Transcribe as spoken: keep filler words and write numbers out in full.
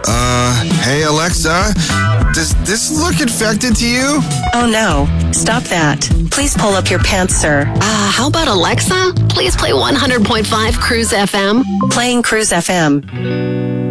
Uh, hey Alexa, does this look infected to you? Oh no, stop that. Please pull up your pants, sir. Uh, how about Alexa? Please play one hundred point five Cruise F M. Playing Cruise F M.